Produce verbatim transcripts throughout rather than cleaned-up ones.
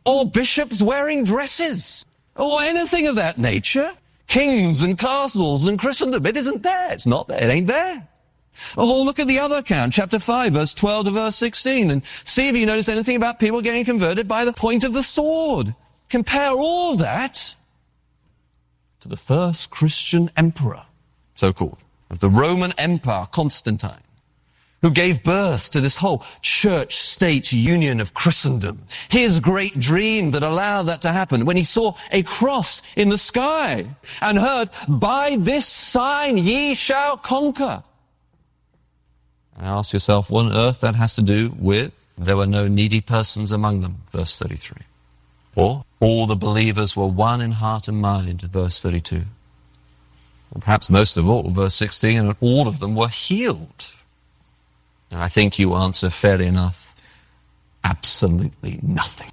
or bishops wearing dresses, or anything of that nature. Kings and castles and Christendom. It isn't there. It's not there. It ain't there. Oh, look at the other account, chapter five, verse twelve to verse sixteen. And see if you notice anything about people getting converted by the point of the sword. Compare all that to the first Christian emperor, so-called, of the Roman Empire, Constantine, who gave birth to this whole church-state union of Christendom. His great dream that allowed that to happen when he saw a cross in the sky and heard, "By this sign ye shall conquer." And ask yourself, what on earth that has to do with there were no needy persons among them, verse thirty-three. Or all the believers were one in heart and mind, verse thirty-two. Or perhaps most of all, verse sixteen, and all of them were healed. And I think you answer fairly enough, absolutely nothing.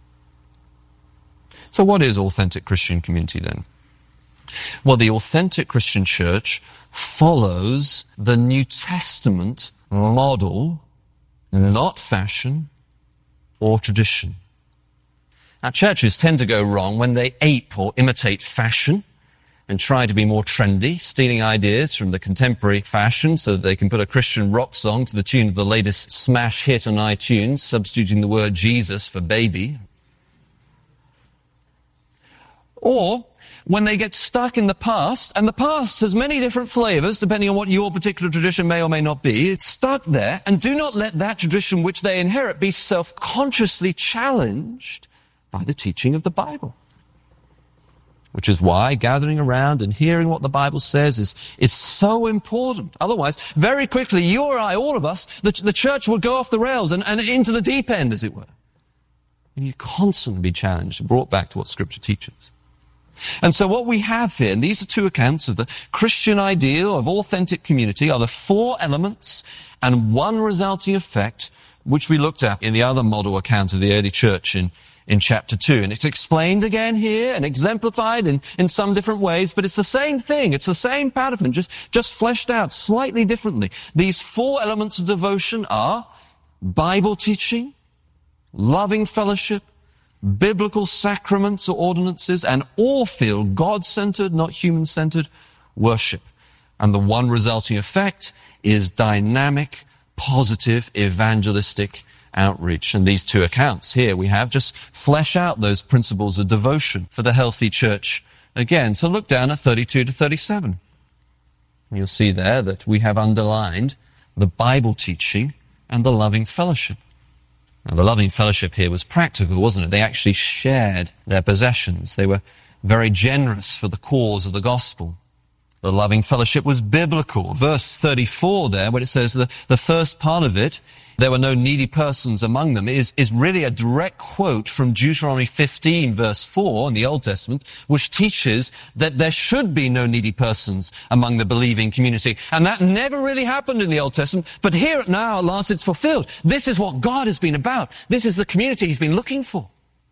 So what is authentic Christian community then? Well, the authentic Christian church follows the New Testament model, not fashion or tradition. Now, churches tend to go wrong when they ape or imitate fashion and try to be more trendy, stealing ideas from the contemporary fashion so that they can put a Christian rock song to the tune of the latest smash hit on iTunes, substituting the word Jesus for baby. Or when they get stuck in the past, and the past has many different flavors depending on what your particular tradition may or may not be, it's stuck there, and do not let that tradition which they inherit be self-consciously challenged by the teaching of the Bible. Which is why gathering around and hearing what the Bible says is, is so important. Otherwise, very quickly, you or I, all of us, the, the church would go off the rails and, and into the deep end, as it were. And you constantly be challenged and brought back to what Scripture teaches. And so what we have here, and these are two accounts of the Christian ideal of authentic community, are the four elements and one resulting effect, which we looked at in the other model account of the early church in in chapter two. And it's explained again here and exemplified in, in some different ways, but it's the same thing. It's the same pattern, just, just fleshed out slightly differently. These four elements of devotion are Bible teaching, loving fellowship, biblical sacraments or ordinances, and all-field, God-centered, not human-centered, worship. And the one resulting effect is dynamic, positive, evangelistic outreach. And these two accounts here we have just flesh out those principles of devotion for the healthy church again. So look down at thirty-two to thirty-seven. You'll see there that we have underlined the Bible teaching and the loving fellowship. Now, the loving fellowship here was practical, wasn't it? They actually shared their possessions. They were very generous for the cause of the gospel. The loving fellowship was biblical. Verse thirty-four there, when it says the, the first part of it, there were no needy persons among them, is, is really a direct quote from Deuteronomy fifteen, verse four in the Old Testament, which teaches that there should be no needy persons among the believing community. And that never really happened in the Old Testament, but here now at last it's fulfilled. This is what God has been about. This is the community He's been looking for.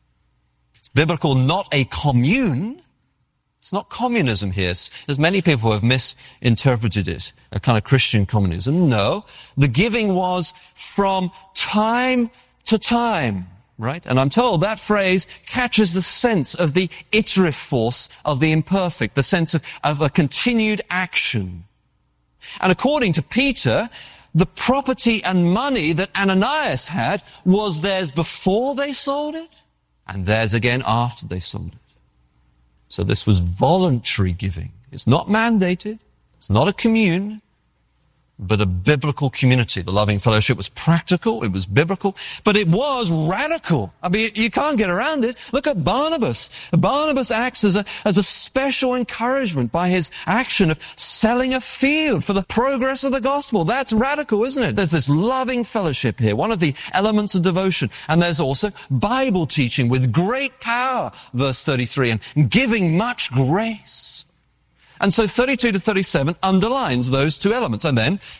It's biblical, not a commune. It's not communism here, as many people have misinterpreted it, a kind of Christian communism. No, the giving was from time to time, right? And I'm told that phrase catches the sense of the iterative force of the imperfect, the sense of, of a continued action. And according to Peter, the property and money that Ananias had was theirs before they sold it, and theirs again after they sold it. So this was voluntary giving. It's not mandated. It's not a commune, but a biblical community. The loving fellowship was practical. It was biblical, but it was radical. I mean, you can't get around it. Look at Barnabas. Barnabas acts as a, as a special encouragement by his action of selling a field for the progress of the gospel. That's radical, isn't it? There's this loving fellowship here, one of the elements of devotion. And there's also Bible teaching with great power, verse thirty-three, and giving much grace. And so thirty-two to thirty-seven underlines those two elements. And then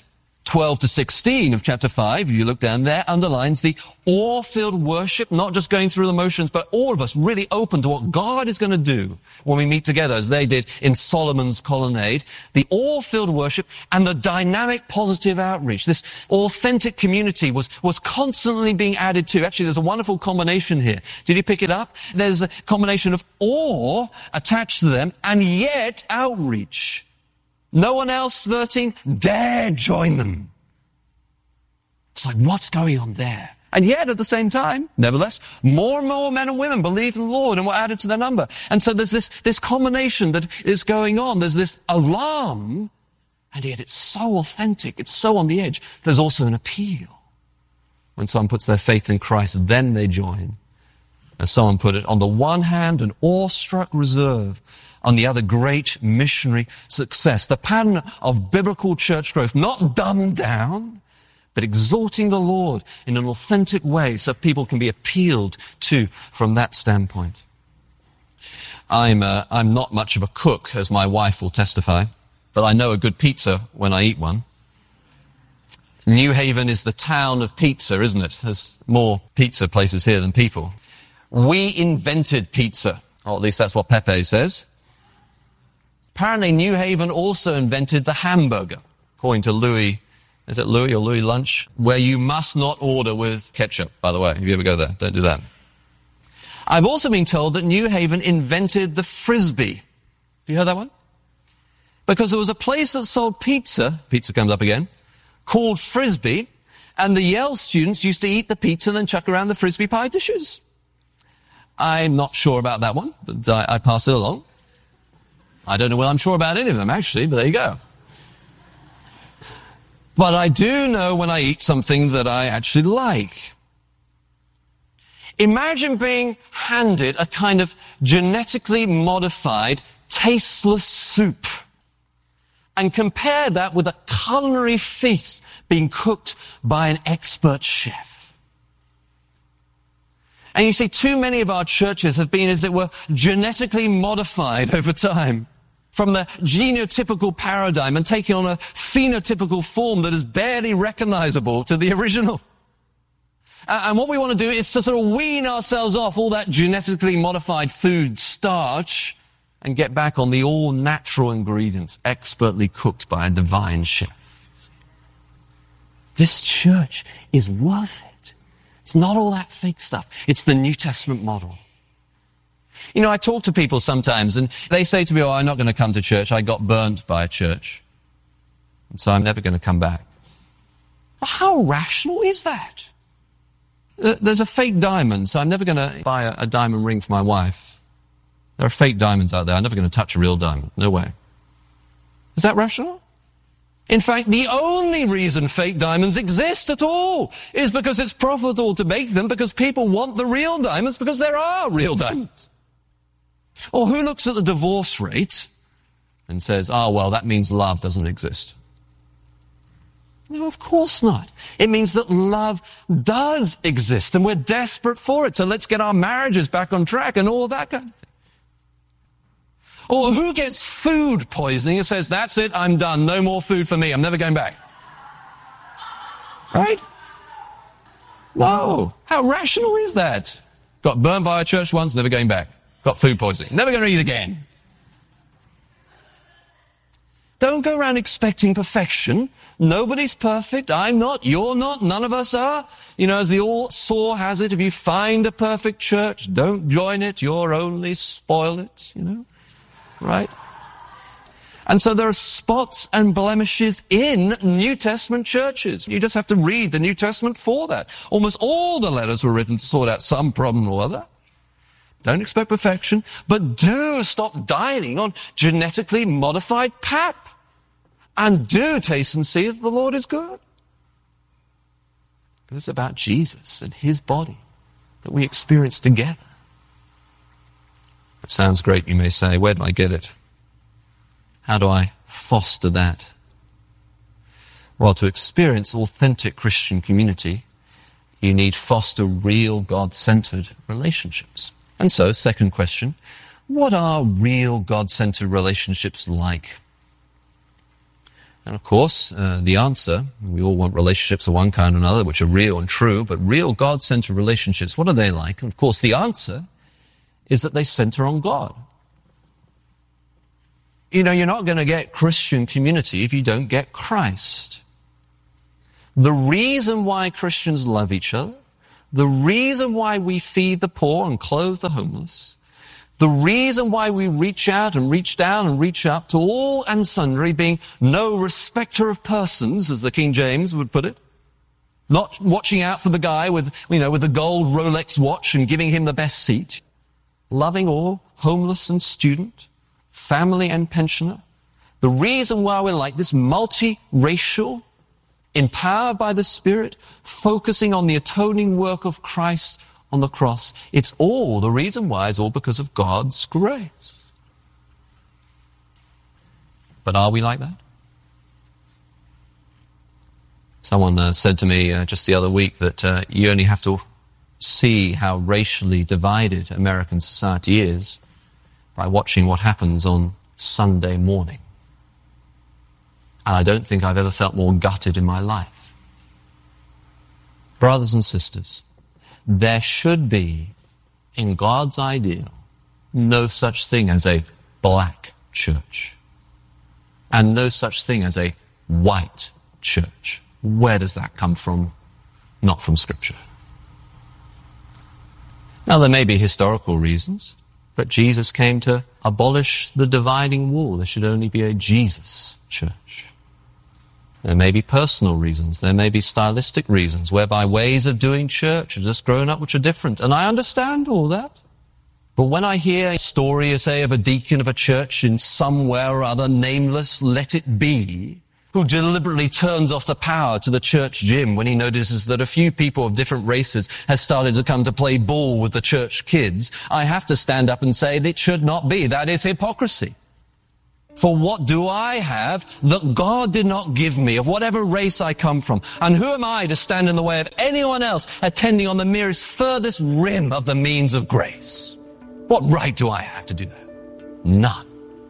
twelve to sixteen of chapter five, if you look down there, underlines the awe-filled worship, not just going through the motions, but all of us really open to what God is going to do when we meet together, as they did in Solomon's colonnade. The awe-filled worship and the dynamic positive outreach. This authentic community was, was constantly being added to. Actually, there's a wonderful combination here. Did you pick it up? There's a combination of awe attached to them and yet outreach. No one else, thirteen, dare join them. It's like, what's going on there? And yet, at the same time, nevertheless, more and more men and women believed in the Lord and were added to their number. And so there's this, this combination that is going on. There's this alarm, and yet it's so authentic. It's so on the edge. There's also an appeal. When someone puts their faith in Christ, then they join. As someone put it, on the one hand, an awestruck reserve. On the other, great missionary success. The pattern of biblical church growth, not dumbed down, but exalting the Lord in an authentic way so people can be appealed to from that standpoint. I'm, uh, I'm not much of a cook, as my wife will testify, but I know a good pizza when I eat one. New Haven is the town of pizza, isn't it? There's more pizza places here than people. We invented pizza, or at least that's what Pepe says. Apparently, New Haven also invented the hamburger, according to Louis, is it Louis or Louis Lunch? Where you must not order with ketchup, by the way. If you ever go there, don't do that. I've also been told that New Haven invented the Frisbee. Have you heard that one? Because there was a place that sold pizza, pizza comes up again, called Frisbee, and the Yale students used to eat the pizza and then chuck around the Frisbee pie dishes. I'm not sure about that one, but I, I pass it along. I don't know what I'm sure about any of them, actually, but there you go. But I do know when I eat something that I actually like. Imagine being handed a kind of genetically modified, tasteless soup, and compare that with a culinary feast being cooked by an expert chef. And you see, too many of our churches have been, as it were, genetically modified over time from the genotypical paradigm and taking on a phenotypical form that is barely recognizable to the original. Uh, and what we want to do is to sort of wean ourselves off all that genetically modified food starch and get back on the all-natural ingredients expertly cooked by a divine chef. This church is worth it. It's not all that fake stuff. It's the New Testament model. You know, I talk to people sometimes, and they say to me, oh, I'm not going to come to church. I got burnt by a church, and so I'm never going to come back. Well, how rational is that? Uh, there's a fake diamond, so I'm never going to buy a, a diamond ring for my wife. There are fake diamonds out there. I'm never going to touch a real diamond. No way. Is that rational? In fact, the only reason fake diamonds exist at all is because it's profitable to make them, because people want the real diamonds, because there are real diamonds. Or who looks at the divorce rate and says, oh, well, that means love doesn't exist? No, of course not. It means that love does exist, and we're desperate for it, so let's get our marriages back on track and all that kind of thing. Or who gets food poisoning and says, that's it, I'm done, no more food for me, I'm never going back? Right? No. How rational is that? Got burnt by a church once, never going back. Got food poisoning, never going to eat again. Don't go around expecting perfection. Nobody's perfect. I'm not, you're not, none of us are. You know, as the old saw has it, if you find a perfect church, don't join it, you'll only spoil it, you know. Right? And so there are spots and blemishes in New Testament churches. You just have to read the New Testament for that. Almost all the letters were written to sort out some problem or other. Don't expect perfection, but do stop dining on genetically modified pap. And do taste and see that the Lord is good. Because it's about Jesus and his body that we experience together. That sounds great, you may say. Where do I get it? How do I foster that? Well, to experience authentic Christian community, you need foster real God-centered relationships. And so, second question, what are real God-centered relationships like? And of course, uh, the answer, we all want relationships of one kind or another, which are real and true, but real God-centered relationships, what are they like? And of course, the answer is that they center on God. You know, you're not going to get Christian community if you don't get Christ. The reason why Christians love each other, the reason why we feed the poor and clothe the homeless, the reason why we reach out and reach down and reach up to all and sundry, being no respecter of persons, as the King James would put it, not watching out for the guy with, you know, with the gold Rolex watch and giving him the best seat, loving all, homeless and student, family and pensioner. The reason why we're like this, multi-racial, empowered by the Spirit, focusing on the atoning work of Christ on the cross. It's all, the reason why is all because of God's grace. But are we like that? Someone uh, said to me uh, just the other week that uh, you only have to see how racially divided American society is by watching what happens on Sunday morning. And I don't think I've ever felt more gutted in my life. Brothers and sisters, there should be, in God's ideal, no such thing as a black church. And no such thing as a white church. Where does that come from? Not from Scripture. Now, there may be historical reasons, but Jesus came to abolish the dividing wall. There should only be a Jesus church. There may be personal reasons. There may be stylistic reasons, whereby ways of doing church are just grown up which are different. And I understand all that. But when I hear a story, say, of a deacon of a church in somewhere or other, nameless, let it be, who deliberately turns off the power to the church gym when he notices that a few people of different races have started to come to play ball with the church kids, I have to stand up and say that it should not be. That is hypocrisy. For what do I have that God did not give me, of whatever race I come from? And who am I to stand in the way of anyone else attending on the merest furthest rim of the means of grace? What right do I have to do that? None.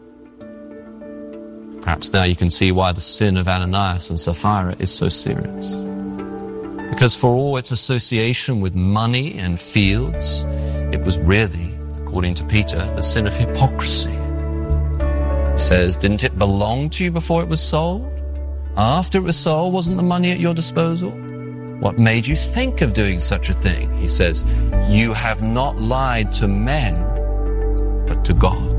Perhaps now you can see why the sin of Ananias and Sapphira is so serious. Because for all its association with money and fields, it was really, according to Peter, the sin of hypocrisy. He says, didn't it belong to you before it was sold? After it was sold, wasn't the money at your disposal? What made you think of doing such a thing? He says, you have not lied to men, but to God.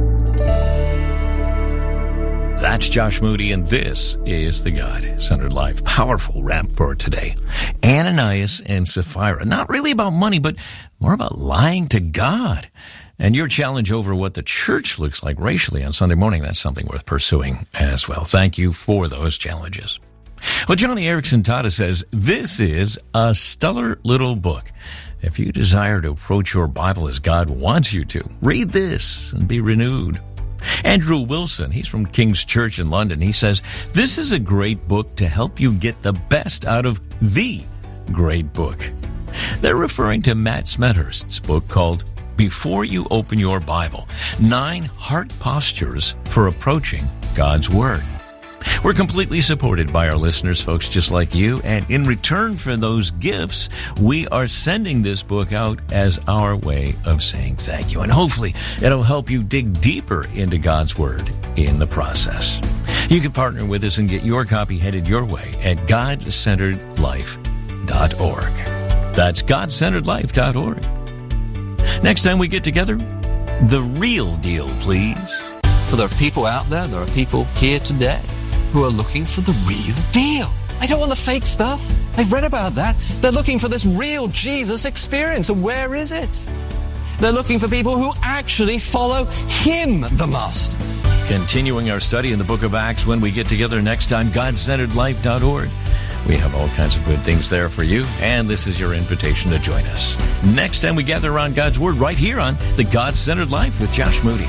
That's Josh Moody, and this is the God-Centered Life. Powerful rap for today. Ananias and Sapphira. Not really about money, but more about lying to God. And your challenge over what the church looks like racially on Sunday morning, that's something worth pursuing as well. Thank you for those challenges. Well, Johnny Erickson Tata says, this is a stellar little book. If you desire to approach your Bible as God wants you to, read this and be renewed. Andrew Wilson, he's from King's Church in London. He says, this is a great book to help you get the best out of the great book. They're referring to Matt Smethurst's book called Before You Open Your Bible, Nine Heart Postures for Approaching God's Word. We're completely supported by our listeners, folks just like you, and in return for those gifts, we are sending this book out as our way of saying thank you. And hopefully, it'll help you dig deeper into God's Word in the process. You can partner with us and get your copy headed your way at god centered life dot org. That's god centered life dot org. Next time we get together, the real deal, please. For there are people out there, there are people here today who are looking for the real deal. They don't want the fake stuff. They've read about that. They're looking for this real Jesus experience. And where is it? They're looking for people who actually follow Him, the Master. Continuing our study in the book of Acts when we get together next on god centered life dot org. We have all kinds of good things there for you, and this is your invitation to join us. Next time we gather around God's Word right here on The God-Centered Life with Josh Moody.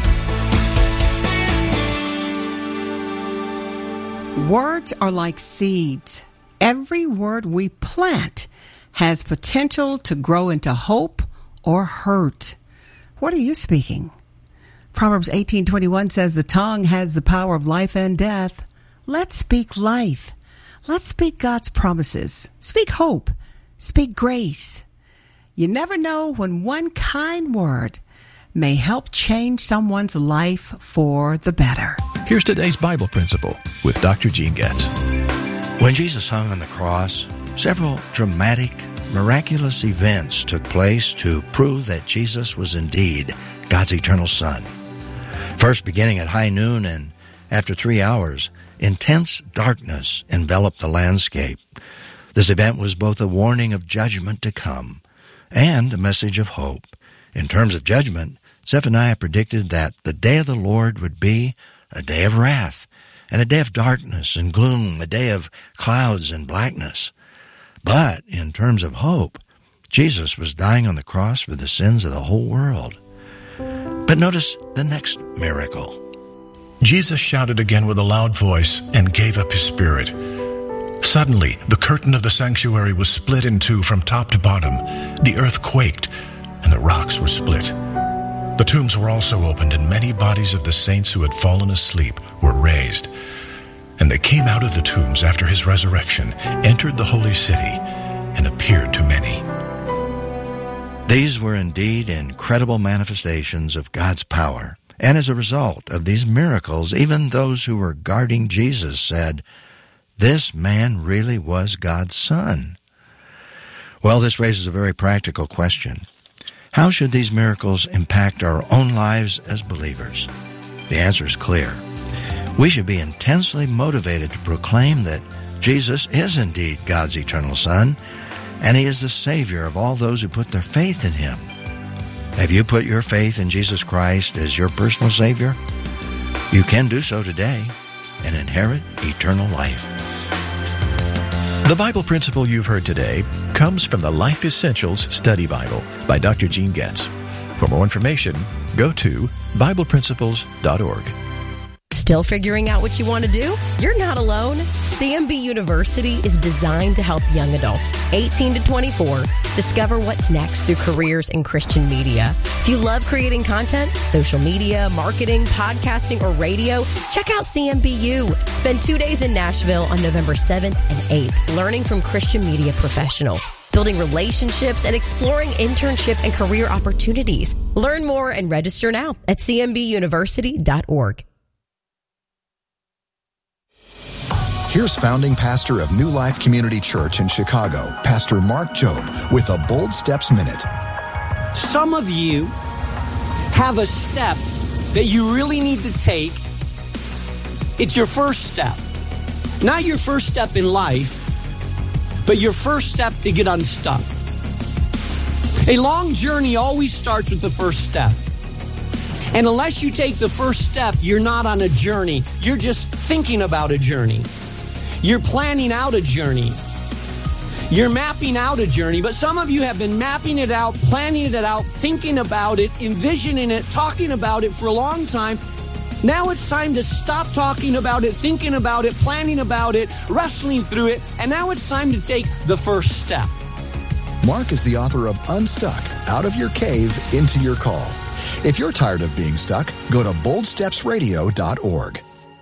Words are like seeds. Every word we plant has potential to grow into hope or hurt. What are you speaking? Proverbs eighteen twenty-one says the tongue has the power of life and death. Let's speak life. Let's speak God's promises. Speak hope. Speak grace. You never know when one kind word may help change someone's life for the better. Here's today's Bible principle with Doctor Gene Getz. When Jesus hung on the cross, several dramatic, miraculous events took place to prove that Jesus was indeed God's eternal Son. First, beginning at high noon and after three hours, intense darkness enveloped the landscape. This event was both a warning of judgment to come and a message of hope. In terms of judgment, Zephaniah predicted that the day of the Lord would be a day of wrath, and a day of darkness and gloom, a day of clouds and blackness. But in terms of hope, Jesus was dying on the cross for the sins of the whole world. But notice the next miracle. Jesus shouted again with a loud voice and gave up his spirit. Suddenly, the curtain of the sanctuary was split in two from top to bottom. The earth quaked, and the rocks were split. The tombs were also opened, and many bodies of the saints who had fallen asleep were raised. And they came out of the tombs after his resurrection, entered the holy city, and appeared to many. These were indeed incredible manifestations of God's power. And as a result of these miracles, even those who were guarding Jesus said, "This man really was God's Son." Well, this raises a very practical question. How should these miracles impact our own lives as believers? The answer is clear. We should be intensely motivated to proclaim that Jesus is indeed God's eternal Son, and He is the Savior of all those who put their faith in Him. Have you put your faith in Jesus Christ as your personal Savior? You can do so today and inherit eternal life. The Bible principle you've heard today comes from the Life Essentials Study Bible by Doctor Gene Getz. For more information, go to Bible Principles dot org. Still figuring out what you want to do? You're not alone. C M B University is designed to help young adults, eighteen to twenty-four, discover what's next through careers in Christian media. If you love creating content, social media, marketing, podcasting, or radio, check out C M B U. Spend two days in Nashville on November seventh and eighth, learning from Christian media professionals, building relationships, and exploring internship and career opportunities. Learn more and register now at C M B university dot org. Here's founding pastor of New Life Community Church in Chicago, Pastor Mark Jobe, with a Bold Steps Minute. Some of you have a step that you really need to take. It's your first step. Not your first step in life, but your first step to get unstuck. A long journey always starts with the first step. And unless you take the first step, you're not on a journey. You're just thinking about a journey. You're planning out a journey. You're mapping out a journey. But some of you have been mapping it out, planning it out, thinking about it, envisioning it, talking about it for a long time. Now it's time to stop talking about it, thinking about it, planning about it, wrestling through it. And now it's time to take the first step. Mark is the author of Unstuck, Out of Your Cave, Into Your Call. If you're tired of being stuck, go to bold steps radio dot org.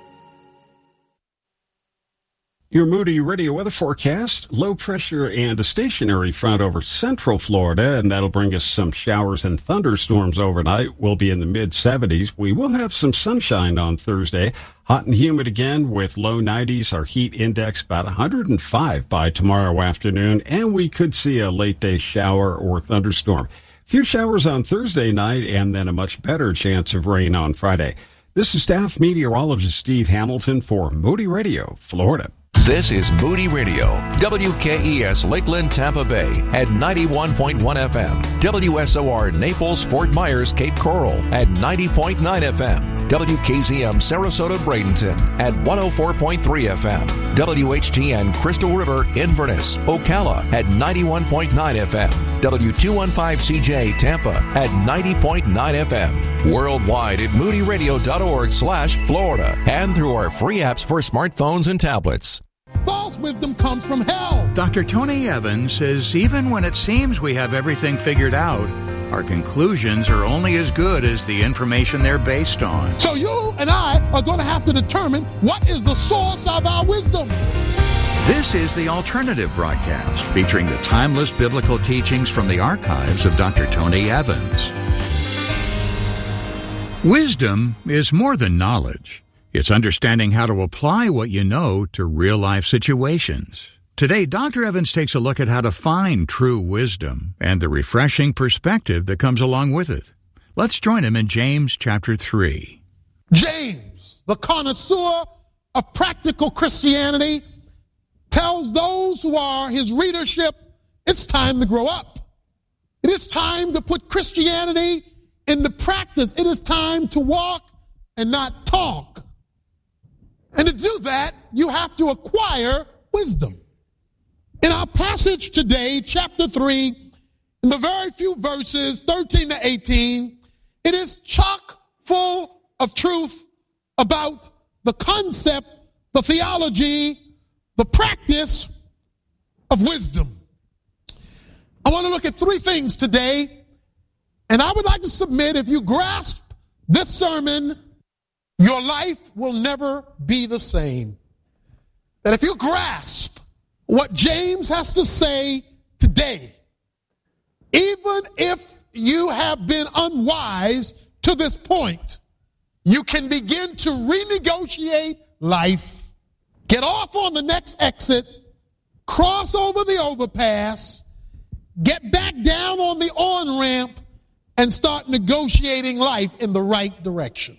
Your Moody Radio weather forecast, low pressure and a stationary front over central Florida, and that'll bring us some showers and thunderstorms overnight. We'll be in the mid seventies. We will have some sunshine on Thursday. Hot and humid again with low nineties. Our heat index about one hundred five by tomorrow afternoon, and we could see a late day shower or thunderstorm. Few showers on Thursday night, and then a much better chance of rain on Friday. This is staff meteorologist Steve Hamilton for Moody Radio, Florida. This is Moody Radio, W K E S Lakeland, Tampa Bay at ninety-one point one F M, W S O R Naples, Fort Myers, Cape Coral at ninety point nine F M, W K Z M Sarasota, Bradenton at one oh four point three F M, W H T N Crystal River, Inverness, Ocala at ninety-one point nine F M, W two fifteen C J Tampa at ninety point nine F M, worldwide at moody radio dot org slash Florida, and through our free apps for smartphones and tablets. False wisdom comes from hell. Doctor Tony Evans says even when it seems we have everything figured out, Our conclusions are only as good as the information they're based on. So you and I are going to have to determine what is the source of our wisdom. This is The Alternative Broadcast, featuring the timeless biblical teachings from the archives of Doctor Tony Evans. Wisdom is more than knowledge. It's understanding how to apply what you know to real-life situations. Today, Doctor Evans takes a look at how to find true wisdom and the refreshing perspective that comes along with it. Let's join him in James chapter three. James, the connoisseur of practical Christianity, tells those who are his readership, it's time to grow up. It is time to put Christianity into practice. It is time to walk and not talk. And to do that, you have to acquire wisdom. In our passage today, chapter three, in the very few verses, thirteen to eighteen, it is chock full of truth about the concept, the theology, the practice of wisdom. I want to look at three things today, and I would like to submit, if you grasp this sermon, your life will never be the same. That if you grasp what James has to say today, even if you have been unwise to this point, you can begin to renegotiate life, get off on the next exit, cross over the overpass, get back down on the on-ramp, and start negotiating life in the right direction.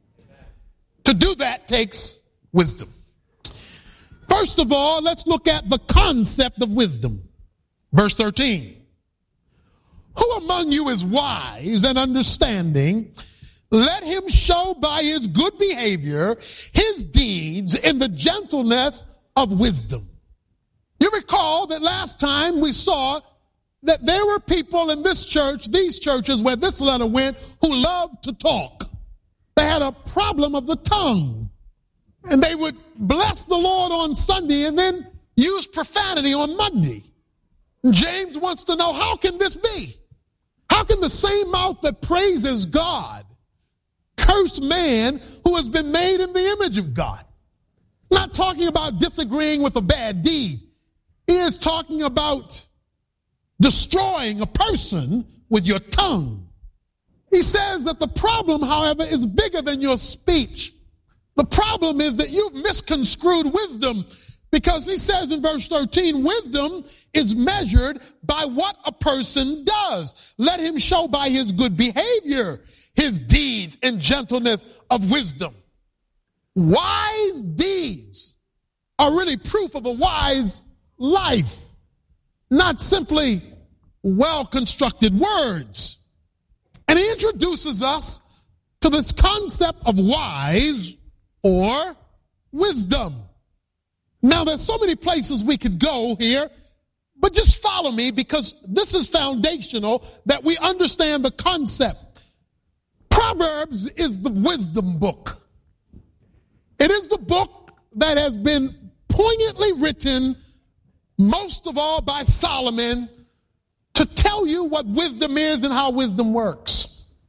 To do that takes wisdom. First of all, let's look at the concept of wisdom. Verse thirteen. Who among you is wise and understanding? Let him show by his good behavior his deeds in the gentleness of wisdom. You recall that last time we saw that there were people in this church, these churches where this letter went, who loved to talk. They had a problem of the tongue. And they would bless the Lord on Sunday and then use profanity on Monday. And James wants to know, how can this be? How can the same mouth that praises God curse man who has been made in the image of God? Not talking about disagreeing with a bad deed. He is talking about destroying a person with your tongue. He says that the problem, however, is bigger than your speech. The problem is that you've misconstrued wisdom, because he says in verse thirteen, wisdom is measured by what a person does. Let him show by his good behavior his deeds in gentleness of wisdom. Wise deeds are really proof of a wise life, not simply well-constructed words. And he introduces us to this concept of wise or wisdom. Now, there's so many places we could go here, but just follow me, because this is foundational that we understand the concept. Proverbs is the wisdom book. It is the book that has been poignantly written, most of all by Solomon, to tell you what wisdom is and how wisdom works.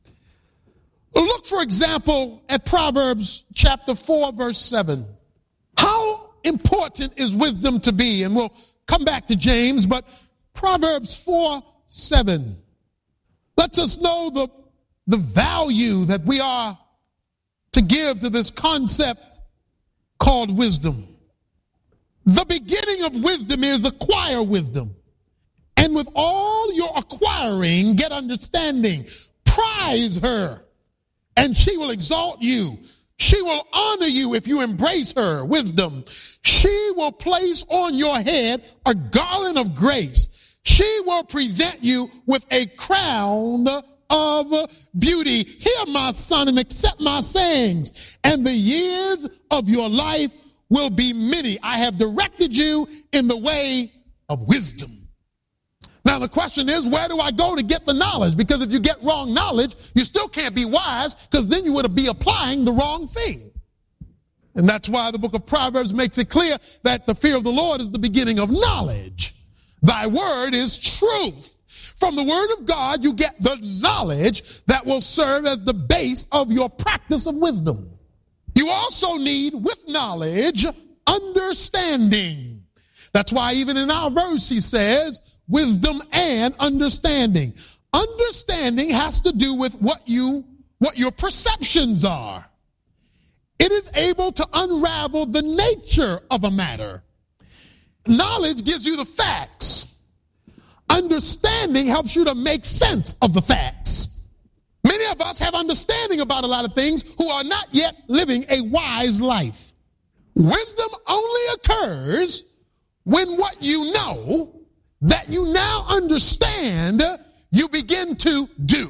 Look, for example, at Proverbs chapter four, verse seven. How important is wisdom to be? And we'll come back to James, but Proverbs four, seven lets us know the, the value that we are to give to this concept called wisdom. The beginning of wisdom is acquire wisdom. And with all your acquiring, get understanding. Prize her, and she will exalt you. She will honor you if you embrace her, wisdom. She will place on your head a garland of grace. She will present you with a crown of beauty. Hear, my son, and accept my sayings, and the years of your life will be many. I have directed you in the way of wisdom. Now, the question is, where do I go to get the knowledge? Because if you get wrong knowledge, you still can't be wise, because then you would be applying the wrong thing. And that's why the book of Proverbs makes it clear that the fear of the Lord is the beginning of knowledge. Thy word is truth. From the word of God, you get the knowledge that will serve as the base of your practice of wisdom. You also need, with knowledge, understanding. That's why even in our verse he says, wisdom and understanding. Understanding has to do with what you, what your perceptions are. It is able to unravel the nature of a matter. Knowledge gives you the facts. Understanding helps you to make sense of the facts. Many of us have understanding about a lot of things who are not yet living a wise life. Wisdom only occurs when what you know that you now understand, you begin to do.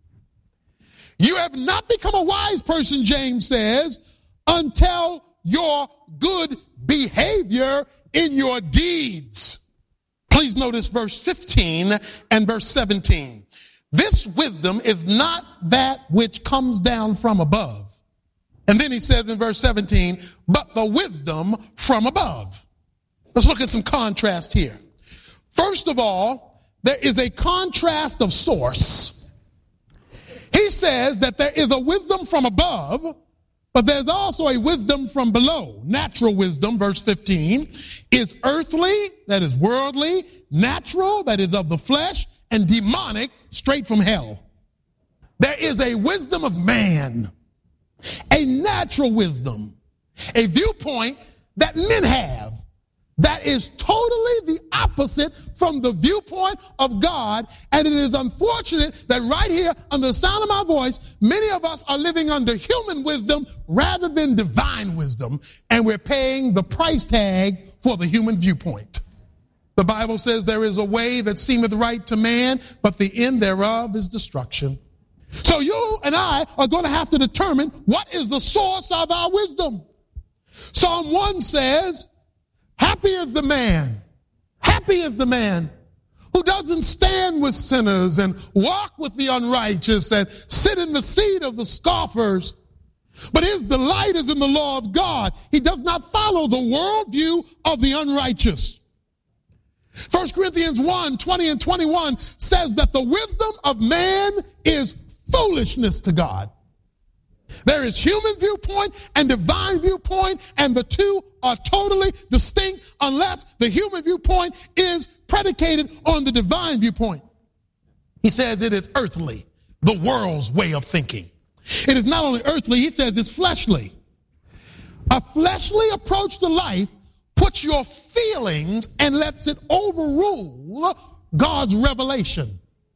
You have not become a wise person, James says, until your good behavior in your deeds. Please notice verse fifteen and verse seventeen. This wisdom is not that which comes down from above. And then he says in verse seventeen, but the wisdom from above. Let's look at some contrast here. First of all, there is a contrast of source. He says that there is a wisdom from above, but there's also a wisdom from below. Natural wisdom, verse fifteen, is earthly, that is worldly, natural, that is of the flesh, and demonic, straight from hell. There is a wisdom of man, a natural wisdom, a viewpoint that men have that is totally the opposite from the viewpoint of God. And it is unfortunate that right here, under the sound of my voice, many of us are living under human wisdom rather than divine wisdom, and we're paying the price tag for the human viewpoint. The Bible says there is a way that seemeth right to man, but the end thereof is destruction. So you and I are going to have to determine what is the source of our wisdom. Psalm one says, happy is the man, happy is the man who doesn't stand with sinners and walk with the unrighteous and sit in the seat of the scoffers. But his delight is in the law of God. He does not follow the worldview of the unrighteous. First Corinthians one, twenty and twenty-one says that the wisdom of man is foolishness to God. There is human viewpoint and divine viewpoint, and the two are totally distinct unless the human viewpoint is predicated on the divine viewpoint. He says it is earthly, the world's way of thinking. It is not only earthly, he says it's fleshly. A fleshly approach to life puts your feelings and lets it overrule God's revelation.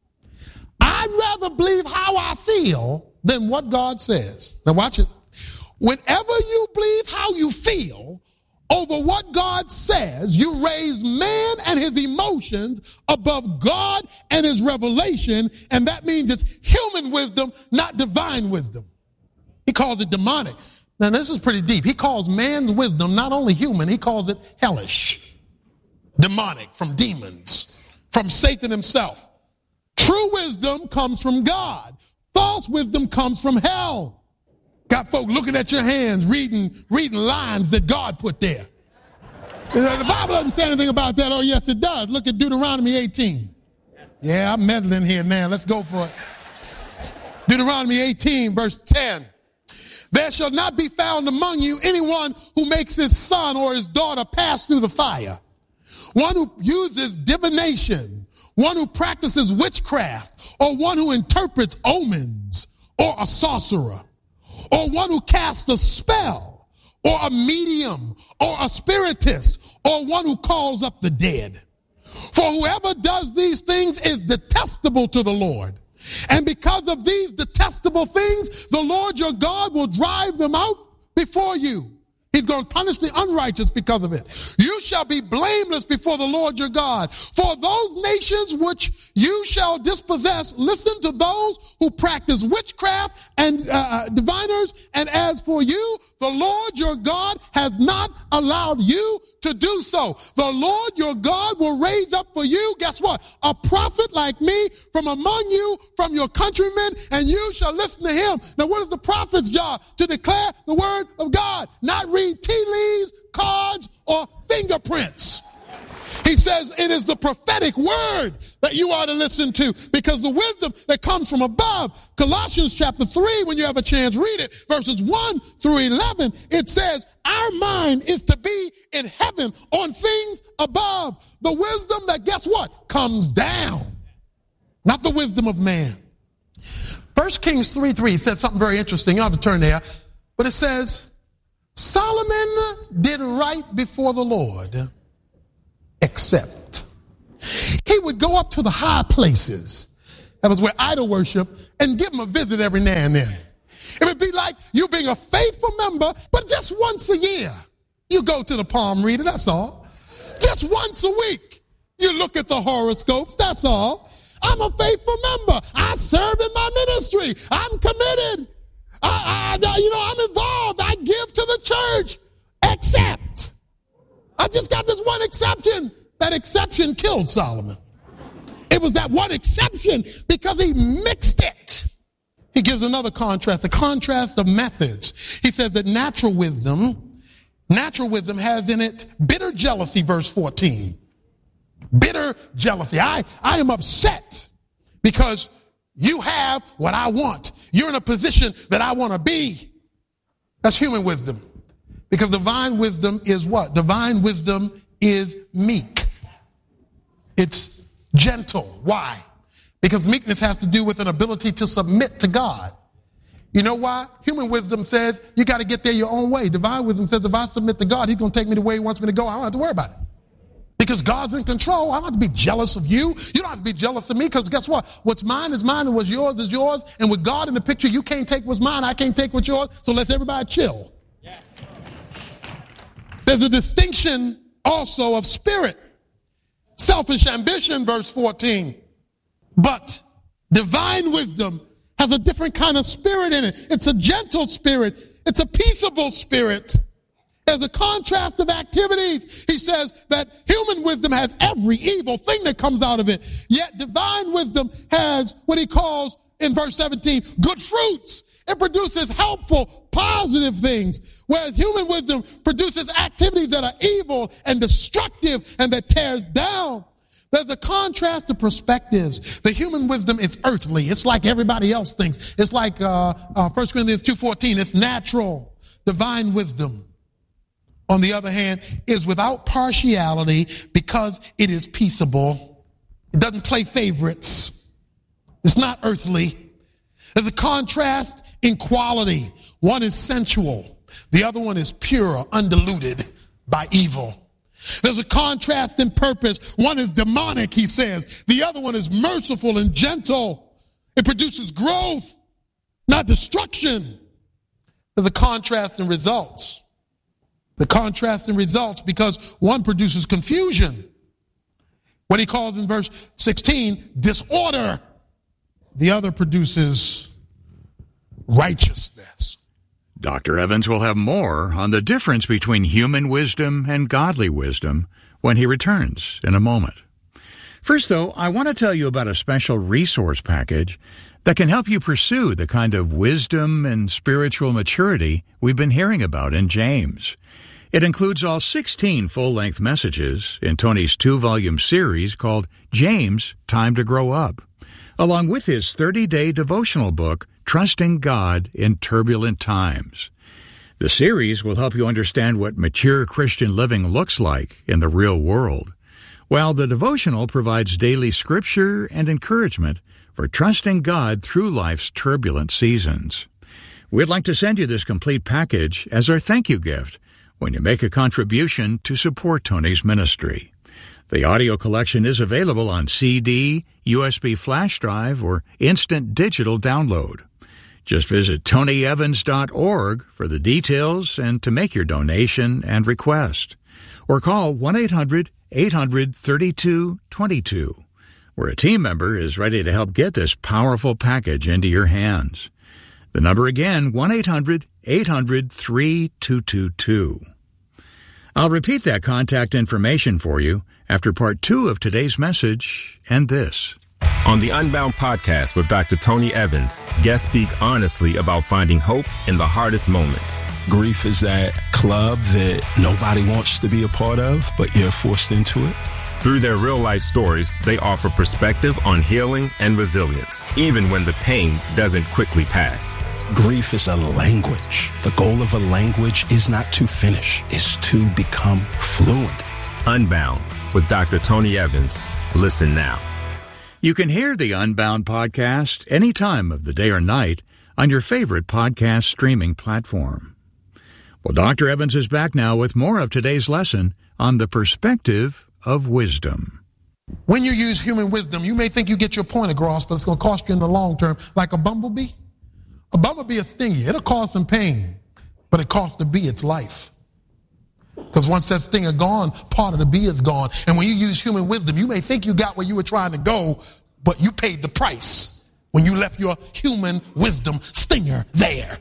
I'd rather believe how I feel than what God says. Now watch it. Whenever you believe how you feel over what God says, you raise man and his emotions above God and his revelation, and that means it's human wisdom, not divine wisdom. He calls it demonic. Now this is pretty deep. He calls man's wisdom not only human, he calls it hellish, demonic, from demons, from Satan himself. True wisdom comes from God. False wisdom comes from hell. Got folk looking at your hands, reading, reading lines that God put there. The Bible doesn't say anything about that. Oh, yes, it does. Look at Deuteronomy eighteen. Yeah, I'm meddling here now. Let's go for it. Deuteronomy eighteen, verse ten. There shall not be found among you anyone who makes his son or his daughter pass through the fire. One who uses divination, one who practices witchcraft, or one who interprets omens, or a sorcerer, or one who casts a spell, or a medium, or a spiritist, or one who calls up the dead. For whoever does these things is detestable to the Lord. And because of these detestable things, the Lord your God will drive them out before you. He's going to punish the unrighteous because of it. You shall be blameless before the Lord your God. For those nations which you shall dispossess, listen to those who practice witchcraft and uh, diviners. And as for you, the Lord your God has not allowed you to do so. The Lord your God will raise up for you, guess what? A prophet like me from among you, from your countrymen, and you shall listen to him. Now, what is the prophet's job? To declare the word of God, not read tea leaves, cards, or fingerprints. He says it is the prophetic word that you are to listen to, because the wisdom that comes from above. Colossians chapter three, when you have a chance, read it, verses one through eleven. It says, our mind is to be in heaven on things above. The wisdom that, guess what, comes down, not the wisdom of man. First Kings three three says something very interesting. You don't have to turn there. But it says, Solomon did right before the Lord, except he would go up to the high places. That was where idol worship, and give him a visit every now and then. It would be like you being a faithful member, but just once a year. You go to the palm reader, that's all. Just once a week. You look at the horoscopes, that's all. I'm a faithful member. I serve in my ministry. I'm committed. I, I, you know, I'm involved. I give to the church. Except, I just got this one exception. That exception killed Solomon. It was that one exception because he mixed it. He gives another contrast, a contrast of methods. He says that natural wisdom, natural wisdom has in it bitter jealousy, verse fourteen. Bitter jealousy. I, I am upset because you have what I want. You're in a position that I want to be. That's human wisdom. Because divine wisdom is what? Divine wisdom is meek. It's gentle. Why? Because meekness has to do with an ability to submit to God. You know why? Human wisdom says you got to get there your own way. Divine wisdom says if I submit to God, he's going to take me the way he wants me to go. I don't have to worry about it. Because God's in control. I don't have to be jealous of you. You don't have to be jealous of me, because guess what? What's mine is mine, and what's yours is yours. And with God in the picture, you can't take what's mine. I can't take what's yours. So let's everybody chill. Yeah. There's a distinction also of spirit. Selfish ambition, verse fourteen. But divine wisdom has a different kind of spirit in it. It's a gentle spirit. It's a peaceable spirit. There's a contrast of activities. He says that human wisdom has every evil thing that comes out of it. Yet divine wisdom has what he calls, in verse seventeen, good fruits. It produces helpful, positive things. Whereas human wisdom produces activities that are evil and destructive and that tears down. There's a contrast of perspectives. The human wisdom is earthly. It's like everybody else thinks. It's like uh, uh, First Corinthians two fourteen. It's natural. Divine wisdom, on the other hand, is without partiality because it is peaceable. It doesn't play favorites. It's not earthly. There's a contrast in quality. One is sensual. The other one is pure, undiluted by evil. There's a contrast in purpose. One is demonic, he says. The other one is merciful and gentle. It produces growth, not destruction. There's a contrast in results. The contrast in results, because one produces confusion. What he calls in verse sixteen, disorder. The other produces righteousness. Doctor Evans will have more on the difference between human wisdom and godly wisdom when he returns in a moment. First, though, I want to tell you about a special resource package that can help you pursue the kind of wisdom and spiritual maturity we've been hearing about in James. It includes all sixteen full-length messages in Tony's two-volume series called James, Time to Grow Up, along with his thirty-day devotional book, Trusting God in Turbulent Times. The series will help you understand what mature Christian living looks like in the real world, while the devotional provides daily scripture and encouragement for trusting God through life's turbulent seasons. We'd like to send you this complete package as our thank you gift when you make a contribution to support Tony's ministry. The audio collection is available on C D, U S B flash drive, or instant digital download. Just visit tony evans dot org for the details and to make your donation and request. Or call one eight hundred eight hundred thirty-two twenty-two, where a team member is ready to help get this powerful package into your hands. The number again, one eight hundred eight hundred thirty-two twenty-two. I'll repeat that contact information for you after part two of today's message and this. On the Unbound podcast with Doctor Tony Evans, guests speak honestly about finding hope in the hardest moments. Grief is that club that nobody wants to be a part of, but you're forced into it. Through their real-life stories, they offer perspective on healing and resilience, even when the pain doesn't quickly pass. Grief is a language. The goal of a language is not to finish, it's to become fluent. Unbound with Doctor Tony Evans. Listen now. You can hear the Unbound podcast any time of the day or night on your favorite podcast streaming platform. Well, Doctor Evans is back now with more of today's lesson on the perspective of wisdom. When you use human wisdom, you may think you get your point across, but it's going to cost you in the long term, like a bumblebee. A bumblebee will sting you. It'll cause some pain, but it costs the bee its life. Because once that stinger gone, part of the bee is gone. And when you use human wisdom, you may think you got where you were trying to go, but you paid the price when you left your human wisdom stinger there.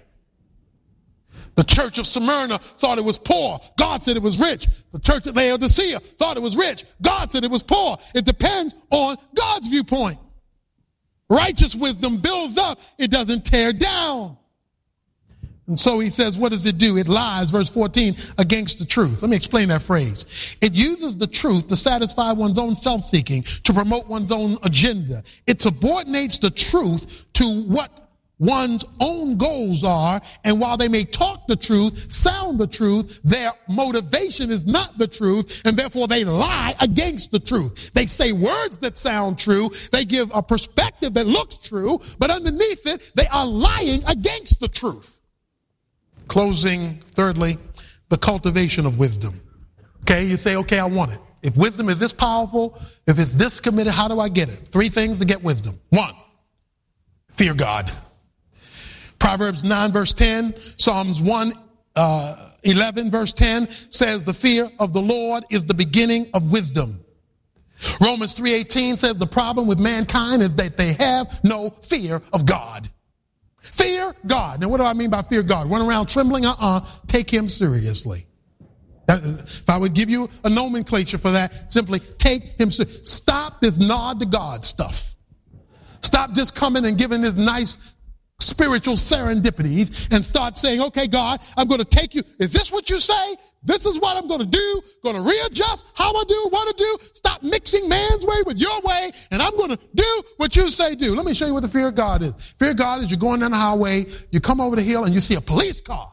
The church of Smyrna thought it was poor. God said it was rich. The church at Laodicea thought it was rich. God said it was poor. It depends on God's viewpoint. Righteous wisdom builds up. It doesn't tear down. And so he says, what does it do? It lies, verse fourteen, against the truth. Let me explain that phrase. It uses the truth to satisfy one's own self-seeking, to promote one's own agenda. It subordinates the truth to what one's own goals are, and while they may talk the truth, sound the truth, their motivation is not the truth, and therefore they lie against the truth. They say words that sound true, they give a perspective that looks true, but underneath it, they are lying against the truth. Closing, thirdly, the cultivation of wisdom. Okay, you say, okay, I want it. If wisdom is this powerful, if it's this committed, how do I get it? Three things to get wisdom. One, fear God. Proverbs nine verse ten, Psalms one eleven verse ten says the fear of the Lord is the beginning of wisdom. Romans three eighteen says the problem with mankind is that they have no fear of God. Fear God. Now what do I mean by fear God? Run around trembling? Uh-uh. Take him seriously. If I would give you a nomenclature for that, simply take him seriously. Stop this nod to God stuff. Stop just coming and giving this nice spiritual serendipities and start saying, okay, God, I'm going to take you. Is this what you say? This is what I'm going to do. Going to readjust how I do, what I do. Stop mixing man's way with your way, and I'm going to do what you say do. Let me show you what the fear of God is. Fear of God is you're going down the highway, you come over the hill, and you see a police car.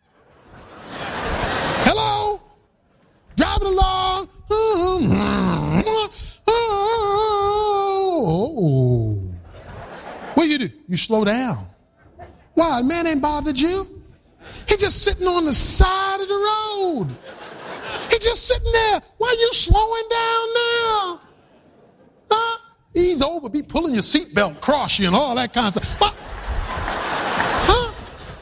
Hello? Driving along. Oh. What do you do? You slow down. Why? Man ain't bothered you. He just sitting on the side of the road. He just sitting there. Why are you slowing down now? Huh? Ease over, be pulling your seatbelt, cross you, and all that kind of stuff. But, huh?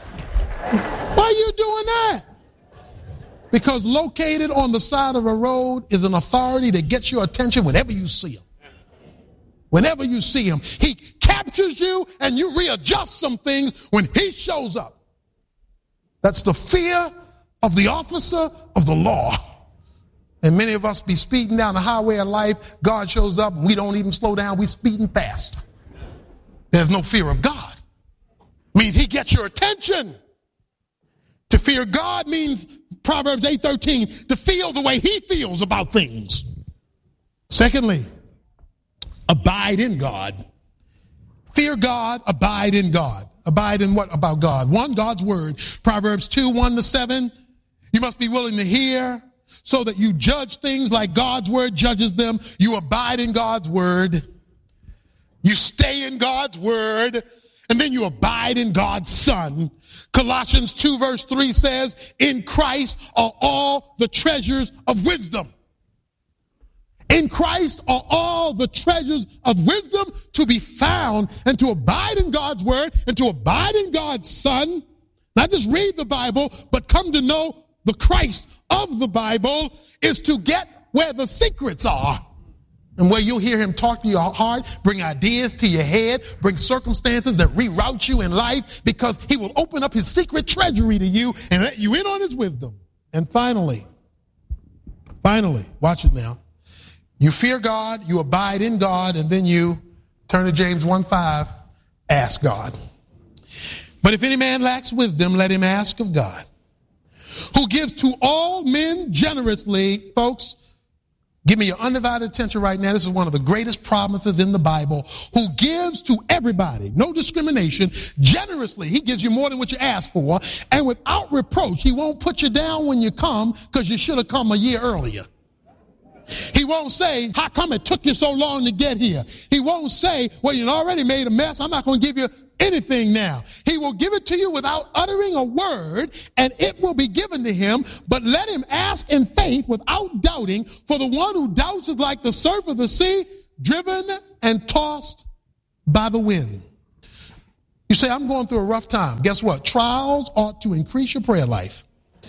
Why are you doing that? Because located on the side of a road is an authority that gets your attention whenever you see him. Whenever you see him, he captures you and you readjust some things when he shows up. That's the fear of the officer of the law. And many of us be speeding down the highway of life. God shows up and we don't even slow down. We're speeding fast. There's no fear of God. Means he gets your attention. To fear God means, Proverbs eight thirteen, to feel the way he feels about things. Secondly, abide in God. Fear God, abide in God. Abide in what about God? One, God's word. Proverbs two, one to seven. You must be willing to hear so that you judge things like God's word judges them. You abide in God's word. You stay in God's word. And then you abide in God's Son. Colossians two verse three says, in Christ are all the treasures of wisdom. In Christ are all the treasures of wisdom to be found, and to abide in God's word and to abide in God's Son. Not just read the Bible, but come to know the Christ of the Bible is to get where the secrets are. And where you'll hear him talk to your heart, bring ideas to your head, bring circumstances that reroute you in life, because he will open up his secret treasury to you and let you in on his wisdom. And finally, finally, watch it now. You fear God, you abide in God, and then you turn to James one five, ask God. But if any man lacks wisdom, let him ask of God, who gives to all men generously, folks, Give me your undivided attention right now. This is one of the greatest promises in the Bible. Who gives to everybody, no discrimination, generously. He gives you more than what you ask for. And without reproach, he won't put you down when you come because you should have come a year earlier. He won't say, how come it took you so long to get here? He won't say, well, you already made a mess. I'm not going to give you anything now. He will give it to you without uttering a word, and it will be given to him. But let him ask in faith without doubting, for the one who doubts is like the surf of the sea, driven and tossed by the wind. You say, I'm going through a rough time. Guess what? Trials ought to increase your prayer life.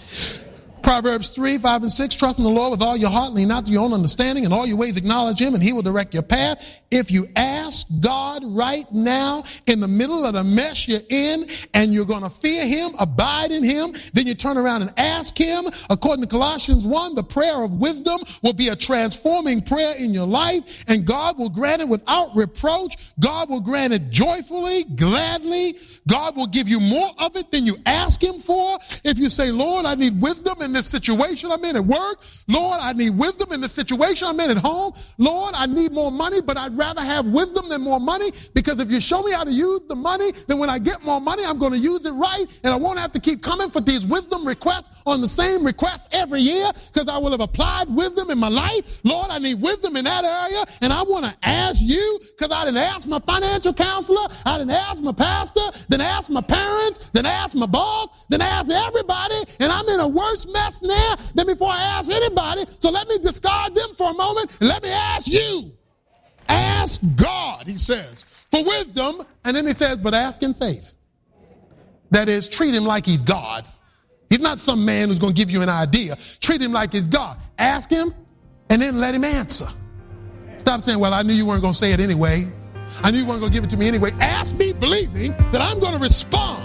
Proverbs three, five, and six, trust in the Lord with all your heart, lean not to your own understanding, in all your ways acknowledge him, and he will direct your path. If you ask God right now, in the middle of the mess you're in, and you're going to fear him, abide in him, then you turn around and ask him, according to Colossians one, the prayer of wisdom will be a transforming prayer in your life, and God will grant it without reproach. God will grant it joyfully, gladly. God will give you more of it than you ask him for. If you say, Lord, I need wisdom in this situation I'm in at work. Lord, I need wisdom in the situation I'm in at home. Lord, I need more money, but I'd rather have wisdom than more money, because if you show me how to use the money, then when I get more money, I'm going to use it right, and I won't have to keep coming for these wisdom requests on the same request every year, because I will have applied wisdom in my life. Lord, I need wisdom in that area, and I want to ask you, because I didn't ask my financial counselor, I didn't ask my pastor, then ask my parents, then ask my boss, then ask everybody, and I'm in a worse mess now than before I ask anybody. So let me discard them for a moment and let me ask you. Ask God, he says, for wisdom. And then he says, but ask in faith. That is, treat him like he's God. He's not some man who's going to give you an idea. Treat him like he's God. Ask him and then let him answer. Stop saying, well, I knew you weren't going to say it anyway. I knew you weren't going to give it to me anyway. Ask me believing that I'm going to respond.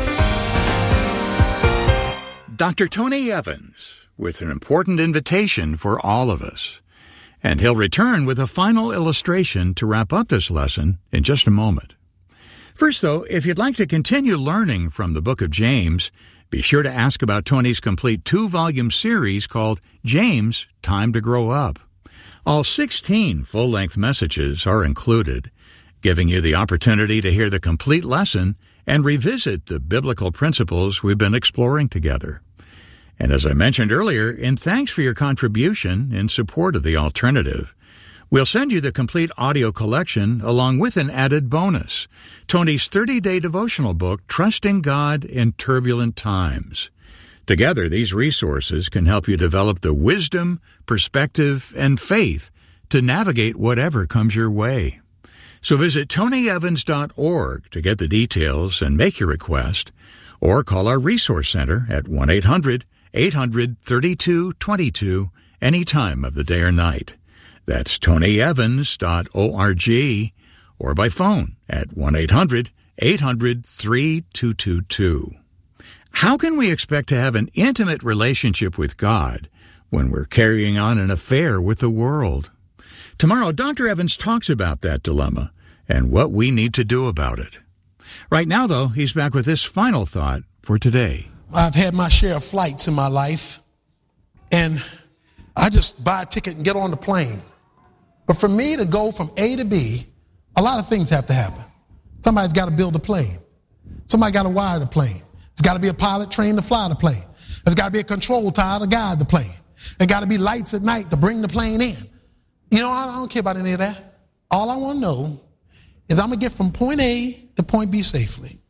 Doctor Tony Evans with an important invitation for all of us. And he'll return with a final illustration to wrap up this lesson in just a moment. First, though, if you'd like to continue learning from the book of James, be sure to ask about Tony's complete two-volume series called James, Time to Grow Up. All sixteen full-length messages are included, giving you the opportunity to hear the complete lesson and revisit the biblical principles we've been exploring together. And as I mentioned earlier, in thanks for your contribution in support of the alternative, we'll send you the complete audio collection along with an added bonus, Tony's thirty-day devotional book, Trusting God in Turbulent Times. Together, these resources can help you develop the wisdom, perspective, and faith to navigate whatever comes your way. So visit tony evans dot org to get the details and make your request, or call our Resource Center at one eight hundred eight hundred thirty-two twenty-two any time of the day or night. That's tony evans dot org, or by phone at one eight hundred eight hundred three two two two. How can we expect to have an intimate relationship with God when we're carrying on an affair with the world? Tomorrow, Doctor Evans talks about that dilemma and what we need to do about it. Right now, though, he's back with this final thought for today. I've had my share of flights in my life, and I just buy a ticket and get on the plane. But for me to go from A to B, a lot of things have to happen. Somebody's got to build a plane. Somebody got to wire the plane. There's got to be a pilot trained to fly the plane. There's got to be a control tower to guide the plane. There's got to be lights at night to bring the plane in. You know, I don't care about any of that. All I want to know is I'm going to get from point A to point B safely.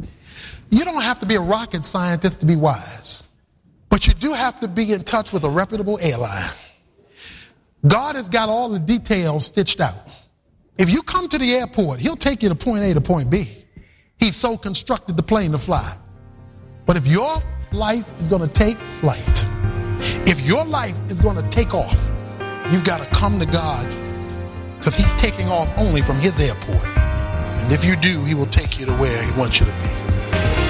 You don't have to be a rocket scientist to be wise, but you do have to be in touch with a reputable airline. God has got all the details stitched out. If you come to the airport, he'll take you to point A to point B. He's so constructed the plane to fly. But if your life is going to take flight, if your life is going to take off, you've got to come to God, because he's taking off only from his airport. And if you do, he will take you to where he wants you to be.